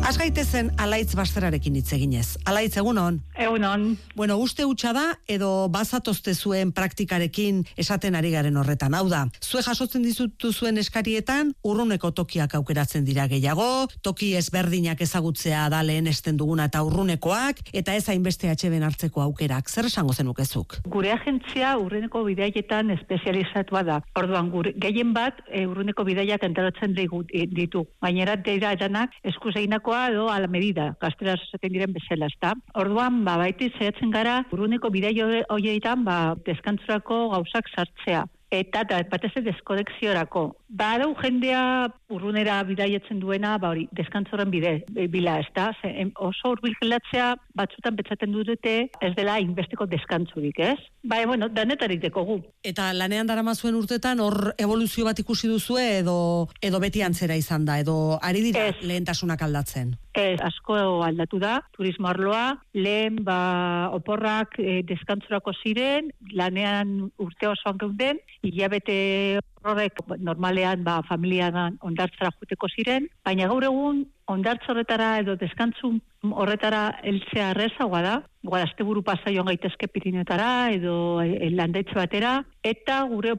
gaitezen Alaitz Basterarekin hitz eginez. Alaitz, egunon? Egunon. Bueno, uste hutsa da edo bazatozte zuen praktikarekin esaten ari garen horretan. Hau da, zue jasotzen dizutu zuen eskarietan urruneko tokiak aukeratzen dira gehiago, toki ezberdinak ezagutzea da lehenesten duguna eta urrunekoak, eta ez hainbeste atxeben hartzeko aukerak. Zer esango zenukezuk? Gure agentzia urruneko bidaietan espezializatua da. Orduan, gehien bat urruneko bidaiak antolatzen ditu. Gainera, dira eranak eskuz eginakoa edo a la medida, gazteraz esaten diren bezala, ezta? Orduan, baiti zehatzen gara, urruneko bidaio horietan, deskantzurako gauzak sartzea. Eta batez deskonekziorako. Badau jendea urrunera bidaietzen duena, hori, deskantzorren bila, ezta? Oso hurbilgelatzea batzutan betzaten dute ez dela inbesteko deskantzurik, ez? Bueno, danetarik dekogu. Eta lanean daramazuen urtetan hor evoluzio bat ikusi duzue edo beti antzera izan da, edo ari dira lehentasunak aldatzen? Asko aldatu da, turismo arloa, lehen oporrak deskantzurako ziren, lanean urte osoan geuden, hilabete horrek normalean familian ondartzara juteko ziren, baina gaur egun ondartza horretara edo deskantzun horretara heltzea errezagoa da, asteburu pasa joan gaitezke Pirinioetara edo landaitze batera, eta gure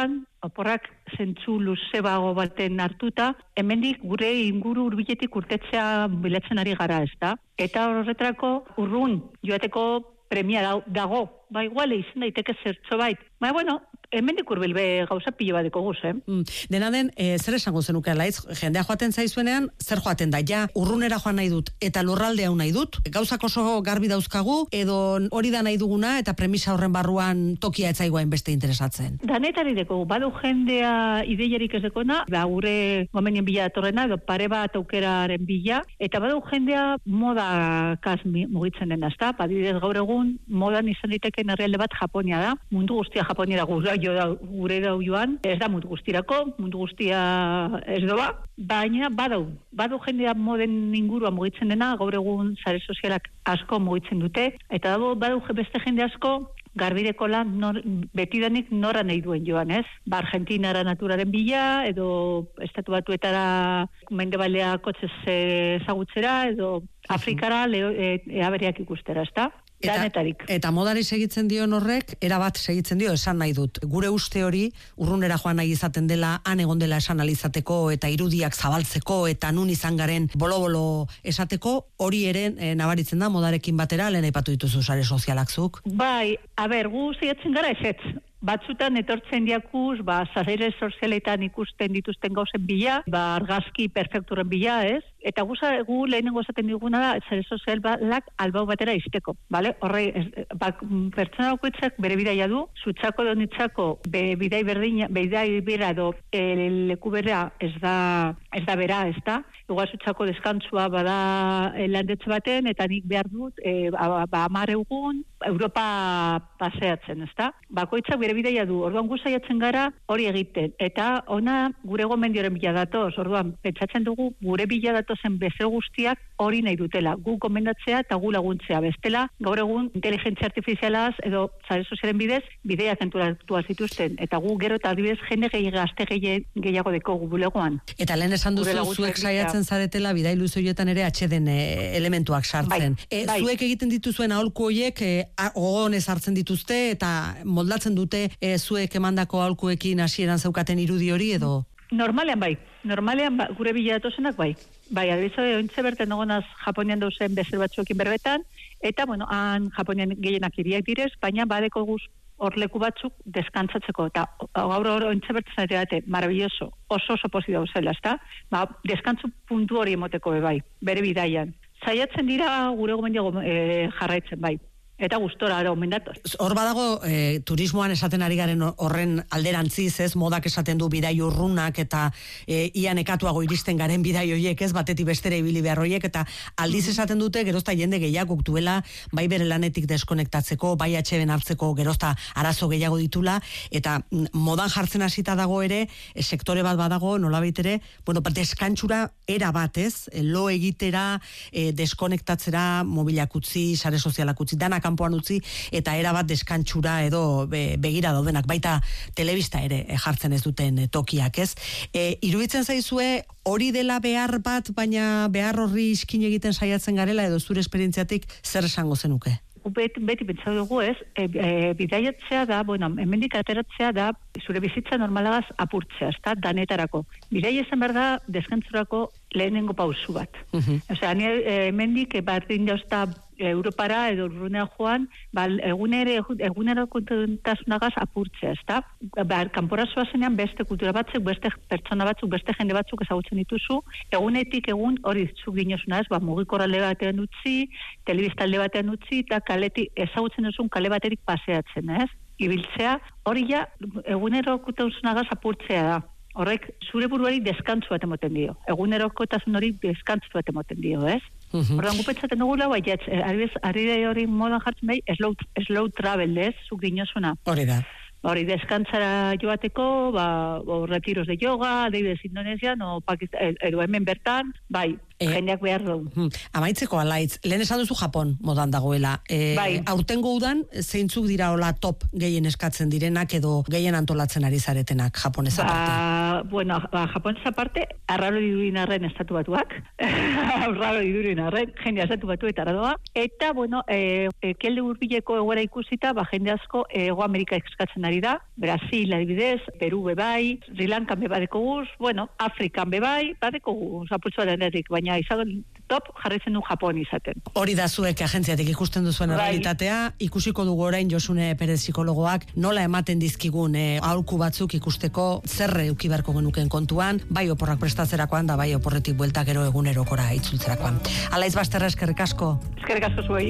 oporrak zentzu luzebago baten hartuta, hemendik gure inguru hurbiletik urtetzea bilatzen ari gara, ezta? Eta horretarako urrun joateko premia dago, igual izan daiteke zertxo bait. Bueno, hemendik hurbilbe gauza pilo bat dekogu, Dena den, zer esango zenuke, Alaitz, jendea joaten zaizuenean, zer joaten da? Ja, urrunera joan nahi dut, eta lurralde hau nahi dut? Gauzak oso garbi dauzkagu, edo hori da nahi duguna, eta premisa horren barruan tokia etzaigoain beste interesatzen? Danetari dekogu, badu jendea ideiarik ez dekona, gure gomenien bila datorrena, edo pare bat aukeraren bila, eta badu jendea modakaz mugitzen dena, ezta? Badidez gaur egun, modan izan diteken herrialde bat Japonia da, mundu guztia Japoniara gure dau joan, ez da mundu guztirako, mundu guztia ez doa, baina badu jendea moden inguruan mugitzen dena, gaur egun sare sozialak asko mugitzen dute, eta badu beste jende asko, garbideko lan betidanik nora nahi duen joan, ez? Argentinara naturaren bila, edo estatu batuetara mendebalea kotxez ezagutzera, edo Afrikara eaberiak ikustera, ezta? Eta modari segitzen dion horrek, erabat segitzen dio, esan nahi dut. Gure uste hori, urrunera joan nahi izaten dela, han egon dela esan alizateko, eta irudiak zabaltzeko, eta nun izan garen bolo-bolo esateko, hori ere nabaritzen da modarekin batera, lehen aipatu dituzu sare sozialak zuk? Gu zeiatzen gara ezetz. Batzutan etortzen diakuz, sare sozialetan ikusten dituzten gauzen bila, argazki perfekturen bila, ez? Eta gu lehenengo esaten diguna da, sare sozialak albau batera izteko, bale? Horre, pertsona bakoitzak bere bidaia du, zutzako edo nitzako bidai bera edo leku bera ez da bera, ez da? Igual zutzako deskantzua bada landetxe baten, eta nik behar dut, 10 egun, Europa paseatzen, ez da? Bakoitzak bere bidaia du, orduan gu saiatzen gara hori egiten, eta ona gure gomendioren bila datoz, orduan pentsatzen dugu gure bila datozen bezero guztiak hori nahi dutela, gu gomendatzea eta gu laguntzea, bestela gaur egun inteligentzia artifizialaz edo sare sozialen bidez, bideiak enturatuaz zituzten, eta gu gero eta adibidez jende gazte gehiago dekogu bulegoan. Eta lehen esan duzu, zuek saiatzen zaretela bidai luze horietan ere atxeden elementuak sartzen. Zuek egiten dituzuen aholku horiek ogonez hartzen dituzte eta moldatzen dute zuek emandako aholkuekin hasieran zeukaten irudi hori edo? Normalean gure bila datozenak adibidez, ointze berten ogonaz Japonian dauzen bezer batzuekin berbetan, eta han Japonian gehienak hiriak direz, baina badeko guz hor leku batzuk deskantzatzeko, eta gaur ointze berten zareate, maravilloso, oso posi dauzela, ezta? Deskantzu puntu hori emoteko bere bidaian. Zaiatzen dira gure gomendio jarraitzen, eta gustora omendatu. Hor badago turismoan esaten ari garen horren alderantziz, ez, modak esaten du bidai urrunak eta ia nekatuago iristen garen bidai horiek, ez, batetik bestera ibili behar horiek, eta aldiz esaten dute gerozta jende gehiagok duela, bai bere lanetik deskonektatzeko, bai atxeben hartzeko gerozta arazo gehiago ditula, eta modan jartzen hasita dago ere, sektore bat badago, nolabait ere, deskantxura era bat, ez, lo egitera, deskonektatzera, mobilak utzi, sare sozialak utzi, danak kanpoan utzi eta erabat deskantxura edo begira daudenak, baita telebista ere jartzen ez duten tokiak, ez? Iruditzen zaizue hori dela behar bat, baina behar horri iskin egiten saiatzen garela, edo zure esperientziatik zer esango zenuke? Beti pentsatu dugu, ez? Bidaiatzea da, hemendik ateratzea da, zure bizitza normalagaz apurtzea, ez da, danetarako. Bidaia izan behar da, deskantzurako lehenengo pausu bat. Osea, hemendik bardin dauzta Europara edo urrunea joan, egunero kontasunagaz apurtzea, ez da? Kanpora zoazenean beste kultura batzuk, beste pertsona batzuk, beste jende batzuk ezagutzen dituzu, egunetik egun hori zuk dinosuna, ez? Mugikorra alde batean utzi, telebista alde batean utzi, eta ezagutzen duzun kale baterik paseatzen, ez? Ibiltzea, hori ja egunero kontasunagaz apurtzea da. Horrek zure buruari deskantzu bat emoten dio. Egunerokotasun hori deskantzu bat emoten dio, ez? Horren gupetzaten dugula, ari hori modan jartzen behi, slow travel, ez? Zuk dinosuna. Hori da. Hori deskantzara joateko, retiros de yoga, adibidez Indonesian, edo hemen bertan, bai, jendeak behar dugu. Amaitzeko alaitz, lehen esan duzu Japon modan dagoela. Aurtengo udan, zeintzuk dira hola top gehien eskatzen direnak edo gehien antolatzen ari zaretenak Japonez aparte? Japonez aparte, arraro didurin arren estatu batuak, arraro didurin arren, jende estatu batu eta aradoa, eta, ekialde hurbileko egoera ikusita, jende asko Ego Amerika eskatzen ari da, Brasil adibidez, Peru bebai, Sri Lankan bebadeko guz, Afrikan bebai, badeko guz, apurtzu adenetik, baina izan top jarretzen du Japon izaten. Hori da zuek agentziatik ikusten duzuen realitatea, ikusiko dugu orain Josune Perez psikologoak nola ematen dizkigun aholku batzuk ikusteko zerre eduki beharko genuken kontuan, bai oporrak prestatzerakoan da bai oporretik buelta gero egunerokora itzultzerakoan. Alaiz Basterra, eskerrik asko. Eskerrik asko zuei.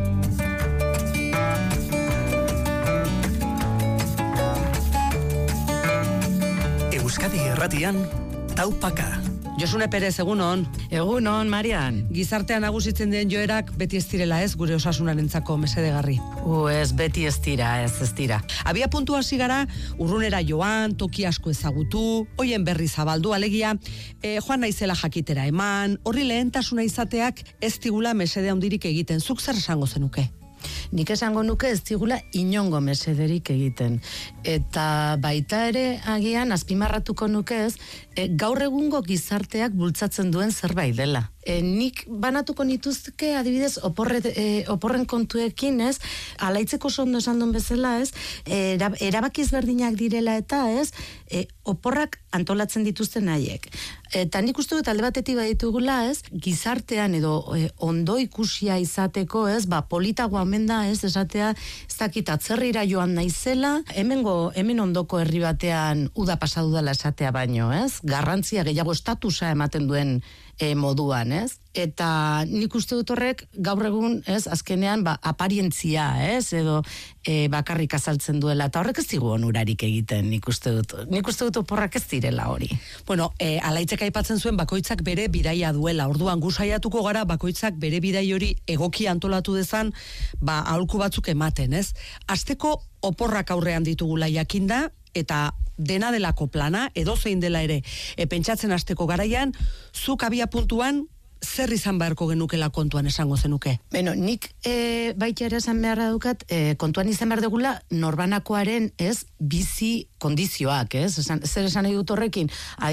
Euskadi Irratian, Taupaka. Josune Perez, egunon. Egunon, Marian. Gizartean nagusitzen den joerak beti ez direla, ez, gure osasunarentzako mesedegarri. Ez beti ez dira. Abia puntu hasi gara, urrunera joan, toki asko ezagutu, hoien berri zabaldu, alegia, joan naizela jakitera eman, horri lehentasuna izateak ez digula mesede handirik egiten. Zuk zer esango zenuke? Nik esango nuke ez digula inongo mesederik egiten. Eta baita ere agian azpimarratuko nuke ez, gaur egungo gizarteak bultzatzen duen zerbait dela. Nik banatuko nituzke adibidez oporren kontuekin, ez, alaitzeko ondo esan duen bezala, ez, erabaki ezberdinak direla eta, ez, oporrak antolatzen dituzten haiek. Eta nik uste dut alde batetik baditugula, ez, gizartean edo ondo ikusia izateko, ez, politagoa omen da, ez, esatea, ez dakit atzerrira joan naizela, hemen ondoko herri batean uda pasadu dela esatea baino, ez, garrantzia gehiago estatusa ematen duen moduan, ez? Eta nik uste dut horrek gaur egun, ez, azkenean aparientzia, ez, edo bakarrik azaltzen duela, eta horrek ez digu onurarik egiten, nik uste dut oporrak ez direla hori. Alaitzek aipatzen zuen bakoitzak bere bidaia duela, orduan gu saiatuko gara bakoitzak bere bidai hori egoki antolatu dezan, aholku batzuk ematen, ez? Hasteko oporrak aurrean ditugula jakinda, eta dena delako plana, edo zein dela ere, pentsatzen hasteko garaian, zuk abia puntuan, zer izan beharko genukela kontuan esango zenuke? Nik baita ere esan beharra dukat, kontuan izan behar dugula norbanakoaren, ez, bizi kondizioak, ez? Zer esan nahi dut horrekin?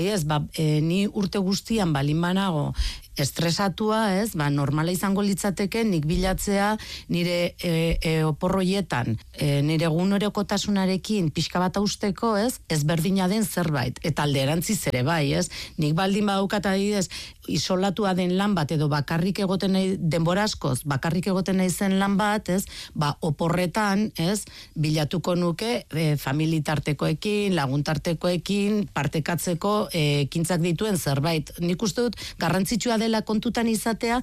Ni urte guztian balin banago estresatua, ez, normala izango litzateke nik bilatzea nire oporroietan, nire egunerokotasunarekin pixka bat usteko, ez, ezberdina den zerbait, eta alderantziz ere bai, ez, nik baldin badaukat adibidez, isolatua den lan bat, edo bakarrik egoten nahi, denbora askoz, bakarrik egoten nahi zen lan bat, ez, oporretan, ez, bilatuko nuke familitartekoekin, laguntartekoekin, partekatzeko ekintzak dituen zerbait. Nik uste dut, garrantzitsua dela kontutan izatea,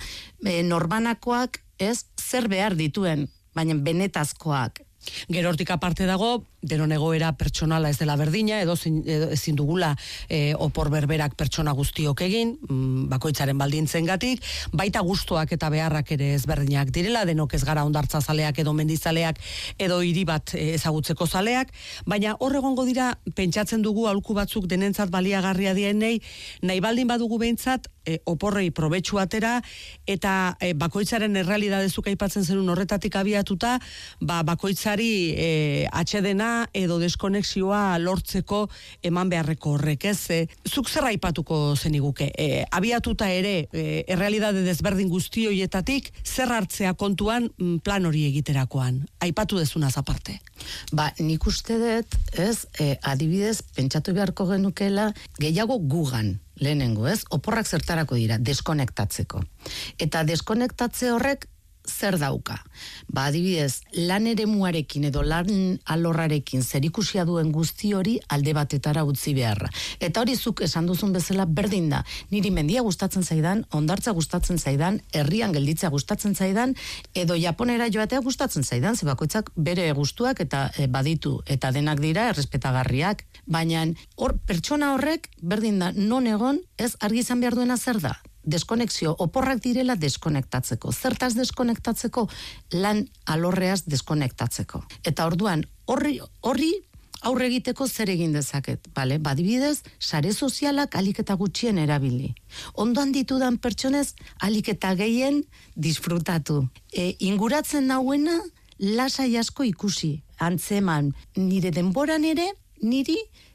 norbanakoak, ez, zer behar dituen, baina benetazkoak. Gero hortik aparte dago, denon egoera pertsonala ez dela berdina, edo ezin dugula opor berberak pertsona guztiok egin, bakoitzaren baldintzengatik, baita gustuak eta beharrak ere ezberdinak direla, denok ez gara hondartza zaleak edo mendizaleak edo hiri bat ezagutzeko zaleak, baina hor egongo dira pentsatzen dugu aholku batzuk denentzat baliagarria dienei, nahi baldin badugu behintzat oporrei probetxu atera eta bakoitzaren errealidadezuk aipatzen zenun horretatik abiatuta, bakoitzari atxedena edo deskonexioa lortzeko eman beharreko horrek, ez? Zuk zer aipatuko zeniguke? Abiatuta ere errealidade desberdin guzti horietatik zer hartzea kontuan plan hori egiterakoan? Aipatu dezunaz aparte. Nik uste dut, ez, adibidez, pentsatu beharko genukela gehiago gugan. Lehenengo, ez? Oporrak zertarako dira, deskonektatzeko. Eta deskonektatze horrek zer dauka? Adibidez, lan eremuarekin edo lan alorrarekin zerikusia duen guzti hori alde batetara utzi beharra. Eta hori zuk esan duzun bezala berdin da. Niri mendia gustatzen zaidan, hondartza gustatzen zaidan, herrian gelditzea gustatzen zaidan, edo Japonera joatea gustatzen zaidan, ze bakoitzak bere gustuak eta baditu, eta denak dira errespetagarriak. Baina hor pertsona horrek berdin da non egon, ez argi izan behar duena zer da. Deskonexio, oporrak direla deskonektatzeko. Zertaz deskonektatzeko? Lan alorreaz deskonektatzeko. Eta orduan, horri aurre egiteko zer egin dezaket. Badibidez, sare sozialak alik eta gutxien erabili. Ondoan ditudan pertsonez, alik eta gehien disfrutatu. Inguratzen nauena, lasai asko ikusi. Antzeman, nire denboran ere, niri,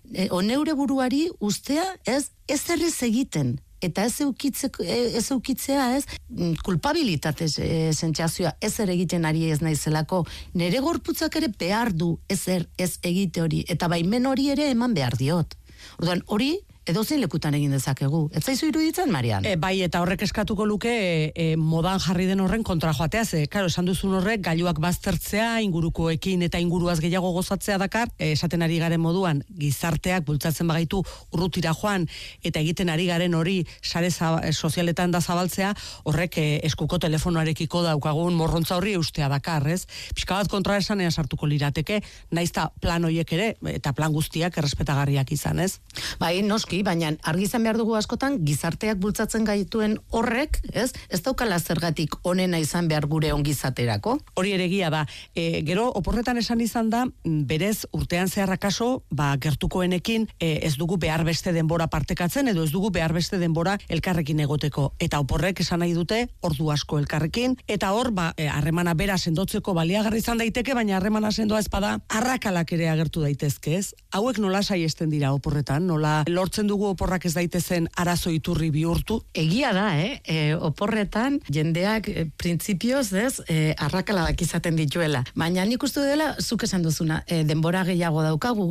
neure buruari ustea ez errez egiten. Eta ez eukitzea, ez, kulpabilitate sentsazioa ez egiten ari ez naizelako, nere gorputzak ere behar du ez egite hori, eta baimen hori ere eman behar diot. Orduan, hori edozein lekutan egin dezakegu. Ez zaizu iruditzen, Marian? Bai, eta horrek eskatuko luke modan jarri den horren kontra joatea, claro, esan duzun horrek gailuak baztertzea, ingurukoekin eta inguruaz gehiago gozatzea dakar, esaten ari garen moduan, gizarteak bultzatzen bagaitu urrutira joan, eta egiten ari garen hori sare sozialetan da zabaltzea, horrek eskuko telefonoarekiko daukagun morrontza horri eustea dakar, ez? Pixka bat kontra esanea sartuko lirateke, naizta plan horiek ere, eta plan guztiak errespetagarriak izan, ez? Bai, noski, baina argi izan behar dugu askotan gizarteak bultzatzen gaituen horrek, ez daukala zergatik onena izan behar gure ongizaterako. Hori ere egia da. Gero oporretan esan izan da, berez urtean zeharra kaso, gertukoenekin ez dugu behar beste denbora partekatzen edo ez dugu behar beste denbora elkarrekin egoteko. Eta oporrek esan nahi dute ordu asko elkarrekin, eta hor harremana bera sendotzeko baliagarri izan daiteke, baina harremana sendoa ez bada arrakalak ere agertu daitezke, ez? Hauek nola saiesten dira oporretan, nola lortzen dugu oporrak ez daitezen arazo iturri bihurtu? Egia da, oporretan jendeak printzipioz, ez, arrakaladak izaten dituela. Baina nik uste dela, zuk esan duzuna, denbora gehiago daukagu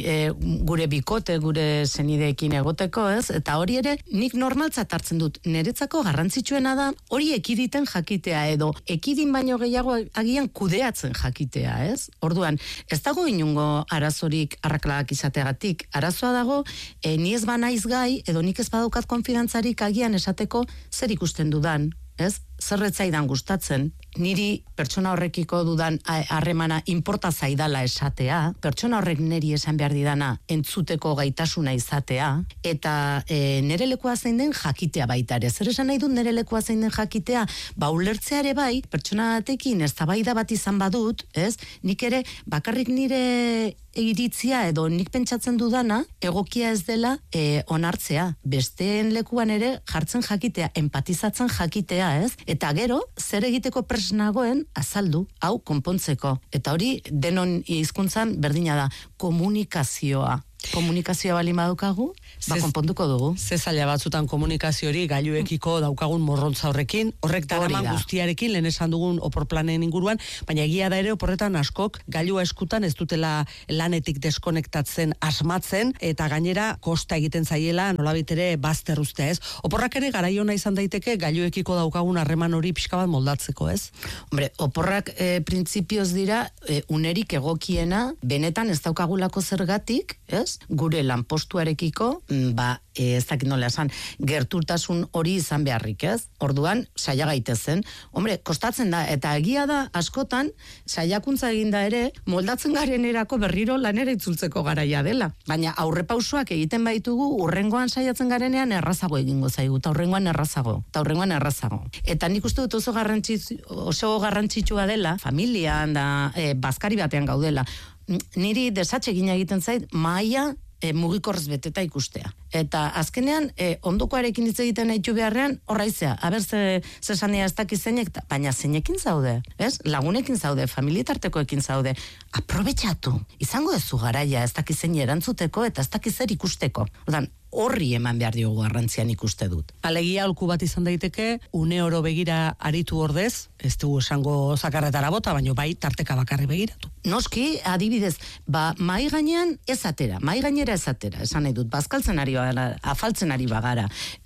gure bikote, gure senideekin egoteko, ez, eta hori ere nik normaltzat hartzen dut. Niretzako garrantzitsuena da hori ekiditen jakitea edo ekidin baino gehiago agian kudeatzen jakitea, ez? Orduan, ez dago inungo arazorik arrakaladak izateagatik. Arazoa dago, ni ez banaiz gai, edo nik ez badaukat konfidantzarik agian esateko zer ikusten dudan, ez? Zerretzaidan gustatzen, niri pertsona horrekiko dudan harremana inporta zaidala esatea, pertsona horrek niri esan behar didana entzuteko gaitasuna izatea, eta nere lekua zein den jakitea baita ere. Zer esan nahi dut nere lekua zein den jakitea? Ulertzea ere bai, pertsona batekin eztabaida bat izan badut, ez? Nik ere bakarrik nire iritzia edo nik pentsatzen dudana egokia ez dela onartzea. Besteen lekuan ere jartzen jakitea, empatizatzen jakitea, ez? Eta gero, zer egiteko nagoen azaldu, hau konpontzeko. Eta hori denon hizkuntzan berdina da, komunikazioa. Komunikazioa bali badaukagu, konponduko dugu. Ze zaila batzutan komunikazio hori gailuekiko daukagun morrontza horrekin, horrek daraman guztiarekin, lehen esan dugun opor planen inguruan, baina egia da ere oporretan askok gailua eskutan ez dutela lanetik deskonektatzen asmatzen, eta gainera kosta egiten zaiela nolabait ere bazter ustea, ez? Oporrak ere garaiona izan daiteke gailuekiko daukagun harreman hori pixka bat moldatzeko, ez? Hombre, oporrak printzipioz dira unerik egokiena, benetan ez daukagulako zergatik, ez? Gure lanpostuarekiko ez dakit nola esan, gerturtasun hori izan beharrik, ez? Orduan, saia gaitezen. Hombre, kostatzen da, eta egia da, askotan, saiakuntza eginda ere, moldatzen garenerako berriro lanera itzultzeko garaia dela. Baina aurrepausoak egiten baitugu, urrengoan saiatzen garenean errazago egingo zaigu, eta urrengoan errazago. Eta nik uste dut oso garrantzitsua dela, familian da, bazkari batean gaudela. Niri desatxegina egiten zait, mahaia mugikorrez beteta ikustea. Eta azkenean, ondokoarekin hitz egiten nahitu beharrean, horraizea, haber zesania ez dakiz zeinek, baina zeinekin zaude, ez? Lagunekin zaude, familietartekoekin zaude, aprobetxatu, izango ez zu garaia ez dakiz zein erantzuteko eta ez dakiz zer ikusteko. Ordan, horri eman behar diogu garrantzian ikuste dut. Alegia aholku bat izan daiteke, une oro begira aritu ordez, ez dugu esango zakarretara bota, baina bai tarteka bakarri begiratu. Noski, adibidez, mai gainean ez atera, esan nahi dut, bazkaltzen ari bagara, afaltzen ari bagara,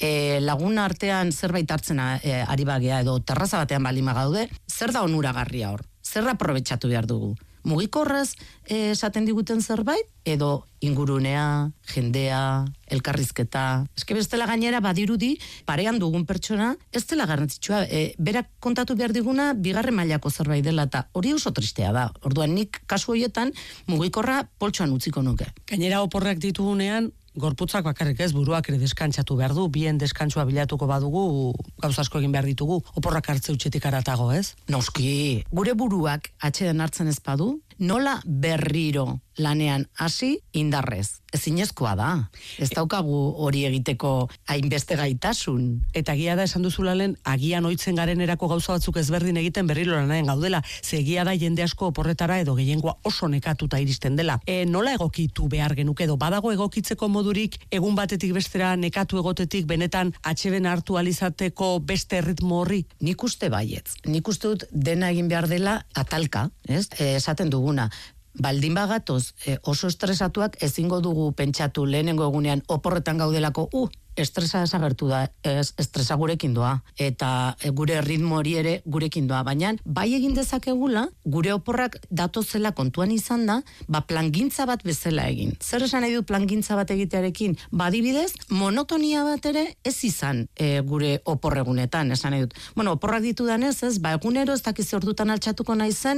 lagun artean zerbait hartzen ari bagea edo terraza batean balima gaude, zer da onuragarria hor? Zer aprobetxatu behar dugu? Mugikorrez esaten diguten zerbait, edo ingurunea, jendea, elkarrizketa. Eske bestela gainera badirudi, parean dugun pertsona, ez dela garrantzitsua, berak kontatu behar diguna, bigarren mailako zerbait dela, eta hori oso tristea da. Orduan nik kasu horietan, mugikorra poltsoan utziko nuke. Gainera oporrak ditugunean, gorputzak bakarrik ez, buruak ere deskantzatu behar du, bien deskantzua bilatuko badugu, gauza asko egin behar ditugu, oporrak hartze utxetik aratago, ez? Noski, gure buruak atxeden hartzen ez badu, nola berriro lanean hasi indarrez. Ezinezkoa da. Ez daukagu hori egiteko hainbeste gaitasun. Eta egia da esan duzula lehen, agian ohitzen garenerako gauza batzuk ezberdin egiten berriro lanean gaudela. Ze egia da jende asko oporretara edo gehiengoa oso nekatuta iristen dela. Nola egokitu behar genuke edo badago egokitzeko modurik egun batetik bestera nekatu egotetik benetan atseden hartu alizateko beste ritmo horri? Nik uste baietz. Nik uste dut dena egin behar dela atalka, ez? Esaten duguna. Baldin bagatoz oso estresatuak ezingo dugu pentsatu lehenengo egunean oporretan gaudelako, estresa desagertu da, estresa gurekin doa, eta gure ritmo hori ere gurekin doa, baina bai egin dezakegula, gure oporrak datozela kontuan izan da, plangintza bat bezala egin. Zer esan nahi du plangintza bat egitearekin? Adibidez, monotonia bat ere ez izan gure oporregunetan, esan nahi dut. Bueno, oporrak ditudanez, egunero ez dakiz ordutan altxatuko naizen,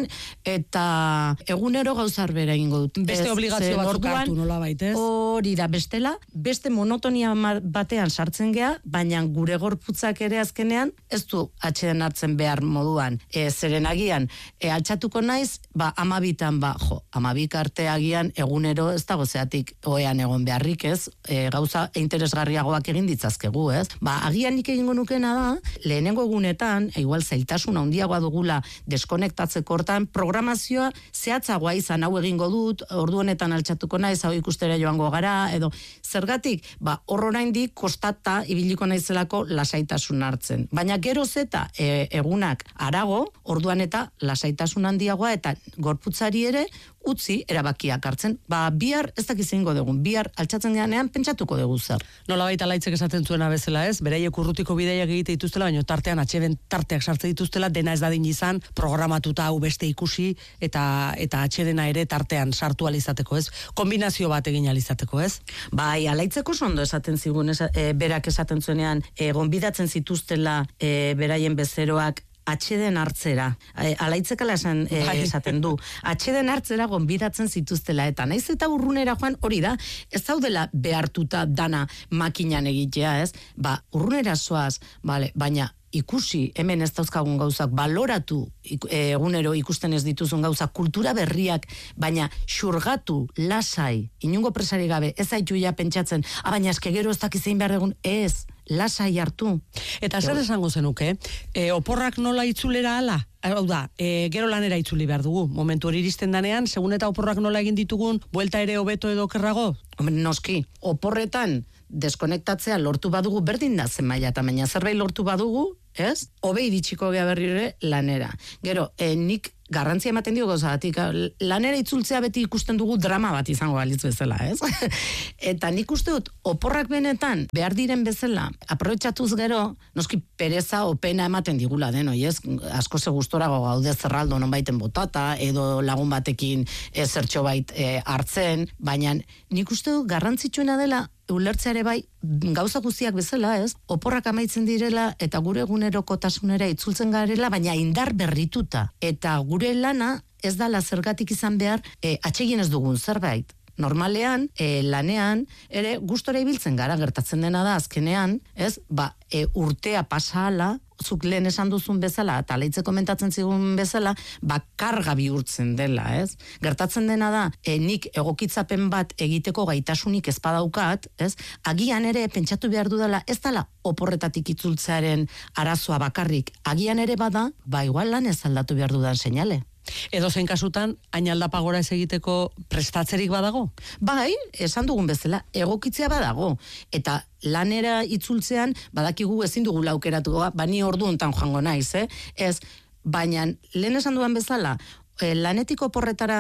eta egunero gauzar bera egingo dut. Beste obligazio batzuk hartu nola baitez? Hori da, bestela, beste monotonia batean sartzen gea, baina gure gorputzak ere azkenean ez du atxeden hartzen behar moduan. Zeren agian, altxatuko naiz, 12-an, 12 arte agian egunero ez dago zeatik oean egon beharrik, ez? Gauza interesgarriagoak egin ditzazkegu, ez? Agian nik egingo nukena da, lehenengo egunetan, igual zailtasun handiagoa dugula deskonektatzeko hortan, programazioa zehatzagoa izan hau egingo dut, ordu honetan altxatuko naiz, hau ikustera joango gara, edo zergatik, hor oraindik kostata ibiliko naizelako lasaitasun hartzen. Baina geroz eta egunak arago, orduan eta lasaitasun handiagoa eta gorputzari ere utzi erabakiak hartzen. Bihar ez dakiz egingo dugun, bihar altxatzen geanean pentsatuko dugu zer. Nola baita laitzek esaten zuena bezala ez, beraiek urrutiko bideiak egite dituztela, baina tartean atxeden tarteak sartze dituztela, dena ez dadin izan, programatuta hau beste ikusi, eta atxedena ere tartean sartu alizateko ez, kombinazio bat egin alizateko ez. Alaitzeko sondo esaten zigun, berak esaten zuenean, gonbidatzen zituztela beraien bezeroak atxeden hartzera, alaitzekala esaten du, atxeden hartzera gonbidatzen zituztela, eta naiz eta urrunera joan hori da, ez daudela behartuta dana makinan egitea, ez? Urrunera zoaz, baina ikusi, hemen ez dauzkagun gauzak, baloratu egunero ikusten ez dituzun gauzak, kultura berriak, baina xurgatu, lasai, inungo presari gabe, ez zaitu ja pentsatzen, baina eske gero ez dakizein behar egun, ez, lasai hartu. Eta zer esango zenuke, oporrak nola itzulera ala? Hau da, gero lanera itzuli behar dugu, momentu hori iristen danean, segun eta oporrak nola egin ditugun, buelta ere hobeto edo kerrago? Noski, oporretan deskonektatzea lortu badugu berdin da zen maila, eta baina zerbait lortu badugu, ez? Hobe iritsiko gea berrire lanera. Gero, nik garrantzia ematen dio gauzatik, lanera itzultzea beti ikusten dugu drama bat izango balitz bezala, ez? Eta nik uste dut, oporrak benetan behar diren bezala, aprobetxatuz gero, noski pereza o pena ematen digula denoi, ez? Asko ze gustorago gaude zerraldo nonbaiten botata, edo lagun batekin zertxo bait hartzen, baina nik uste dut garrantzitsuena dela ulertzeare bai, gauza guztiak bezala, ez? Oporrak amaitzen direla eta gure egunerokotasunera itzultzen garela, baina indar berrituta. Eta gure lana ez dala zergatik izan behar atsegin ez dugun zerbait. Normalean, lanean, ere gustora ibiltzen gara, gertatzen dena da azkenean, ez? Urtea pasahala, zuk lehen esan duzun bezala, eta leitze komentatzen zigun bezala, karga bihurtzen dela, ez? Gertatzen dena da, nik egokitzapen bat egiteko gaitasunik ez badaukat, ez? Agian ere pentsatu behar dudala, ez dala oporretatik itzultzearen arazoa bakarrik, agian ere bada, igual lan ez aldatu behar dudan seinale. Edo zein kasutan, hain aldapagora ez egiteko prestatzerik badago? Bai, esan dugun bezala, egokitzea badago. Eta lanera itzultzean, badakigu ezin dugu laukeratu, bani ordu hontan joango naiz, Ez, baina lehen esan duan bezala, lanetik oporretara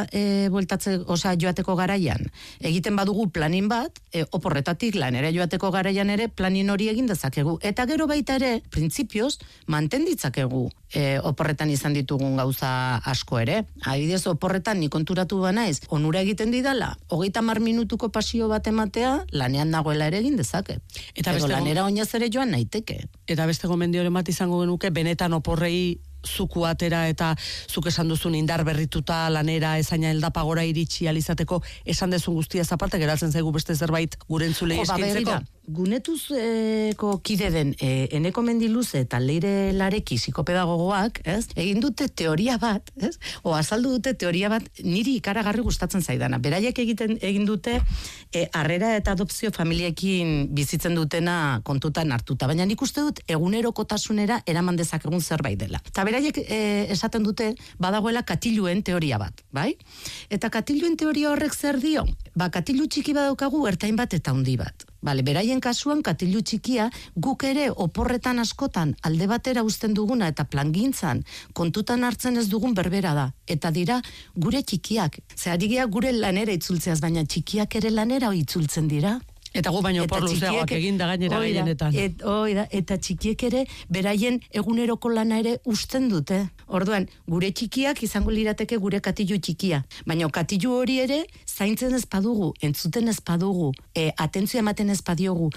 joateko garaian, egiten badugu planin bat, oporretatik lanera joateko garaian ere planin hori egin dezakegu. Eta gero baita ere, printzipioz, manten ditzakegu oporretan izan ditugun gauza asko ere. Adibidez, oporretan ni konturatu banaiz, onura egiten didala, 30 minutuko pasio bat ematea, lanean dagoela ere egin dezake. Eta lanera oinaz ere joan naiteke. Eta beste gomendioren bat izango genuke, benetan oporrei zuku atera eta zuk esan duzun indar berrituta lanera ezaina heldapagora iritsi alizateko esan dezun guztia zaparte geratzen zaigu beste zerbait gure entzulei eskaintzeko. Gunetuzko kide den Eneko Mendiluze eta Leire Lareki psikopedagogoak, ez? Egin dute teoria bat, ez? Azaldu dute teoria bat niri ikaragarri gustatzen zaidana. Beraiek egin dute harrera eta adopzio familiekin bizitzen dutena kontutan hartuta, baina nik uste dut egunerokotasunera eraman dezakegun zerbait dela. Eta beraiek esaten dute badagoela katiluen teoria bat, bai? Eta katiluen teoria horrek zer dio? Katilu txiki badaukagu ertain bat eta handi bat. Beraien kasuan katilu txikia guk ere oporretan askotan alde batera uzten duguna eta plangintzan kontutan hartzen ez dugun berbera da. Eta dira gure txikiak. Zeharigia gure lanera itzultzeaz, baina txikiak ere lanera itzultzen dira. Eta gu baino opor luzeagoak eginda gainera gehienetan. Eta txikiek ere beraien eguneroko lana ere usten dute. Orduan, gure txikiak izango lirateke gure katilu txikia. Baina katilu hori ere zaintzen ez badugu, entzuten ez badugu, atentzio ematen ez badiogu,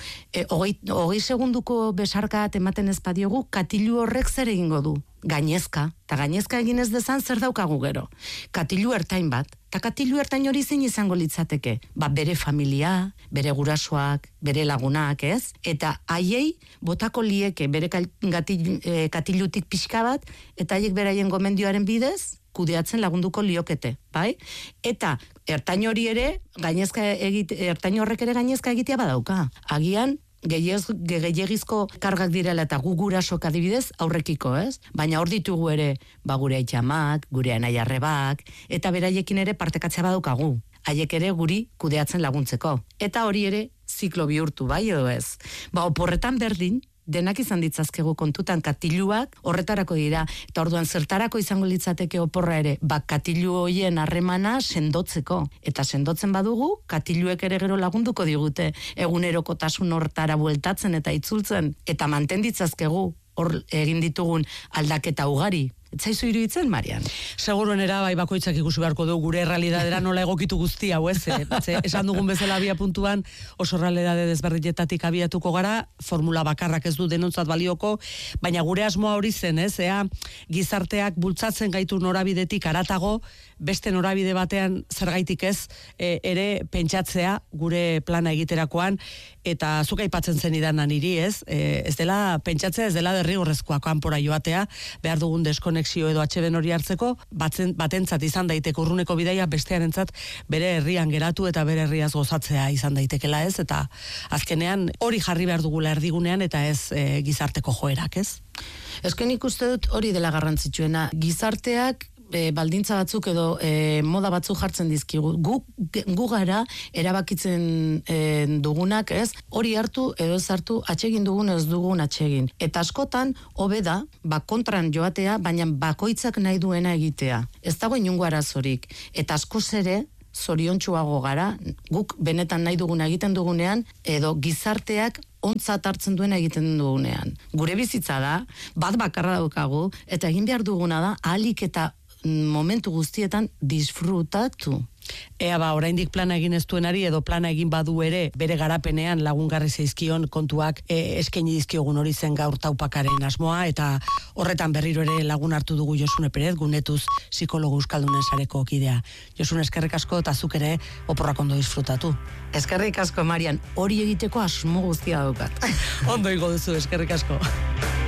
20 segunduko besarka ematen ez badiogu, katilu horrek zer egingo du? Gainezka. Eta gainezka egin ez dezan zer daukagu gero. Katilu ertain bat. Eta katilu ertain hori zein izango litzateke. Bere familia, bere gurasoak, bere lagunak, ez? Eta haiei botako lieke bere katilutik pixka bat, eta haiek beraien gomendioaren bidez, kudeatzen lagunduko liokete, bai? Eta ertain hori ere, ertain horrek ere gainezka egitea badauka. Agian, gehiagizko kargak direla eta gu gurasok adibidez aurrekiko, ez? Baina hor ditugu ere, gure aitzamak, gure anaiarrebak, eta beraiekin ere partekatzea badaukagu. Haiek ere guri kudeatzen laguntzeko. Eta hori ere ziklo bihurtu, bai edo ez? Oporretan berdin, denak izan ditzazkegu kontutan katiluak horretarako dira, eta orduan zertarako izango litzateke oporra ere, katilu hoien harremana sendotzeko, eta sendotzen badugu, katiluek ere gero lagunduko digute, egunerokotasun hortara bueltatzen eta itzultzen, eta manten ditzazkegu hor egin ditugun aldaketa ugari. Etzaizu iruditzen, Marian? Seguruenera, bakoitzak ikusi beharko du gure errealidadera nola egokitu guzti hau, ez? Esan dugun bezala abia puntuan, oso errealidade desberdinetatik abiatuko gara, formula bakarrak ez du denontzat balioko, baina gure asmoa hori zen, ez? Gizarteak bultzatzen gaitu norabidetik aratago, beste norabide batean zergaitik ez, ere pentsatzea gure plana egiterakoan, eta zuk aipatzen zen idanan niri, ez? Ez dela pentsatzea, ez dela derrigorrezkoa kanpora joatea, behar dugun deskonexio edo atxeben hori hartzeko, batentzat izan daiteke urruneko bidaia, bestearentzat bere herrian geratu eta bere herriaz gozatzea izan daitekela, ez? Eta azkenean hori jarri behar dugula erdigunean eta ez gizarteko joerak, ez? Ezken ikuste dut hori dela garrantzitsuena. Gizarteak baldintza batzuk edo moda batzuk jartzen dizkigu. Gu gara erabakitzen dugunak, ez? Hori hartu edo ez hartu, atsegin dugun ez dugun atsegin. Eta askotan, hobe da, kontran joatea, baina bakoitzak nahi duena egitea. Ez dago inongo arazorik. Eta askoz ere, zoriontsuago gara, guk benetan nahi duguna egiten dugunean, edo gizarteak ontzat hartzen duena egiten dugunean. Gure bizitza da, bat bakarra daukagu, eta egin behar duguna da, ahalik eta momentu guztietan disfrutatu. Ea oraindik plana egin ez duenari edo plana egin badu ere bere garapenean lagungarri zaizkion kontuak eskaini dizkiogun hori zen gaur taupakaren asmoa, eta horretan berriro ere lagun hartu dugu Josune Perez, Gunetuz psikologo euskaldunen sareko kidea. Josune, eskerrik asko, eta zuk ere oporrak ondo disfrutatu. Eskerrik asko, Marian, hori egiteko asmo guztia daukat. Ondo igo duzu, eskerrik asko.